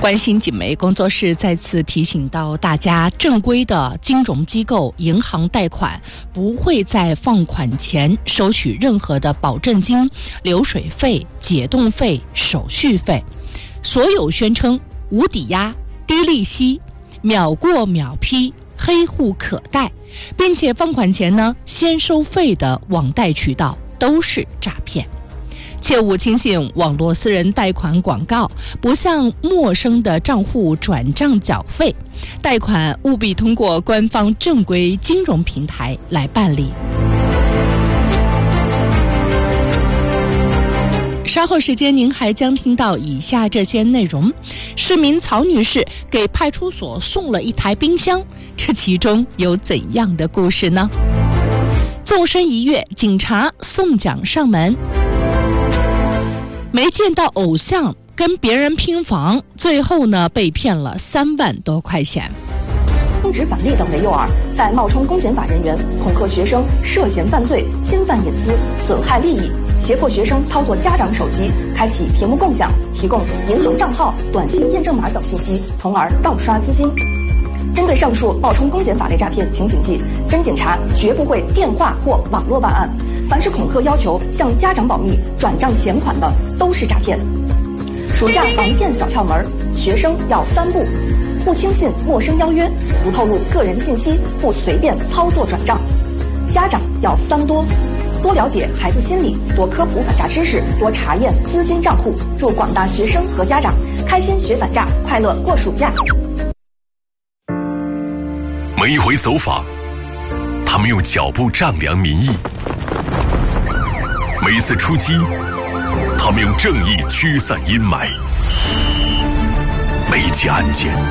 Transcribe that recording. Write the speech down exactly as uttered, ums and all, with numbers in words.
关心锦媒工作室再次提醒到大家，正规的金融机构、银行贷款不会在放款前收取任何的保证金、流水费、解冻费、手续费。所有宣称无抵押、低利息、秒过秒批、黑户可贷，并且放款前呢先收费的网贷渠道都是诈骗。切勿轻信网络私人贷款广告，不向陌生的账户转账缴费，贷款务必通过官方正规金融平台来办理。稍后时间您还将听到以下这些内容：市民曹女士给派出所送了一台冰箱，这其中有怎样的故事呢？纵身一跃，警察送奖上门。没见到偶像，跟别人拼房，最后呢被骗了三万多块钱。 公职返利等为诱饵，在冒充公检法人员恐吓学生涉嫌犯罪、侵犯隐私、损害利益，胁迫学生操作家长手机，开启屏幕共享，提供银行账号、短信验证码等信息，从而盗刷资金。针对上述冒充公检法类诈骗，请谨记，真警察绝不会电话或网络办案。凡是恐吓要求向家长保密、转账钱款的，都是诈骗。暑假防骗小窍门：学生要三不：不轻信陌生邀约，不透露个人信息，不随便操作转账；家长要三多：多了解孩子心理，多科普反诈知识，多查验资金账户。祝广大学生和家长开心学反诈，快乐过暑假。 每回走访，他们用脚步丈量民意；每次出击，他们用正义驱散阴霾；每起案件，